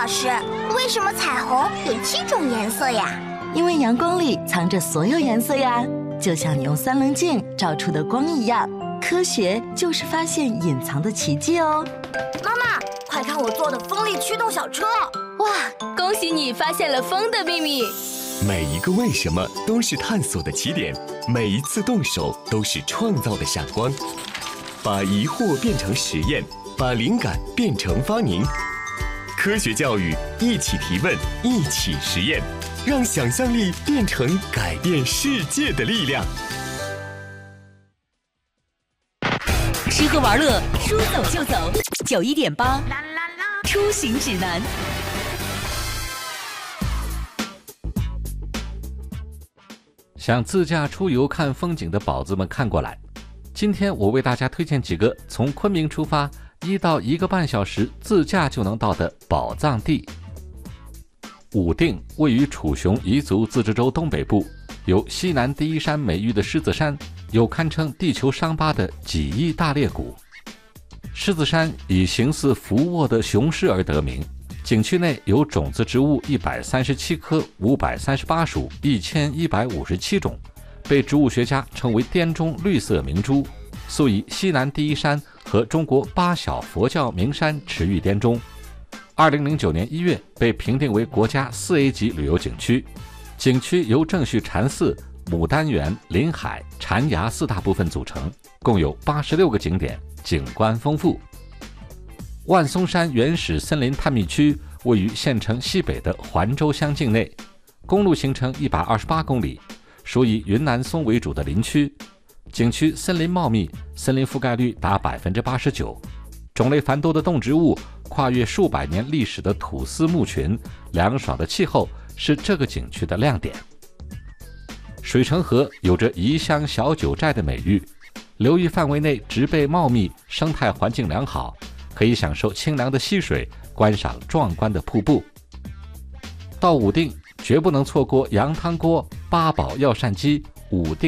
老师，为什么彩虹有7种颜色呀？ 因为阳光里藏着所有颜色呀，就像你用3棱镜照出的光一样。科学就是发现隐藏的奇迹哦。 妈妈，快看我做的风力驱动小车！ 哇，恭喜你发现了风的秘密！ 每一个为什么都是探索的起点，每一次动手都是创造的闪光。把疑惑变成实验，把灵感变成发明。科学教育，一起提问，一起实验，让想象力变成改变世界的力量。 吃喝玩乐，说走就走。91.8，出行指南。 想自驾出游看风景的宝子们看过来，今天我为大家推荐几个从昆明出发1到1个半小时自驾就能到的宝藏地。武定位于楚雄彝族自治州东北部，有西南第一山美誉的狮子山，有堪称地球伤疤的几亿大裂谷。狮子山以形似伏卧的雄狮而得名，景区内有种子植物137棵，538属，1157种，被植物学家称为滇中绿色明珠，素以西南第一山和中国8小佛教名山驰誉滇中。2009年1月被评定为国家4A 级旅游景区。景区由正序禅寺、牡丹园、临海、禅崖4大部分组成，共有86个景点，景观丰富。万松山原始森林探秘区位于县城西北的环州乡境内，公路行程128公里，属以云南松为主的林区。景区森林茂密，森林覆盖率达89%，种类繁多的动植物，跨越数百年历史的土司木群，凉爽的气候是这个景区的亮点。水城河有着宜香小九寨的美誉，流域范围内植被茂密，生态环境良好，可以享受清凉的溪水，观赏壮观的瀑布。到武定绝不能错过羊汤锅、八宝药膳鸡、武定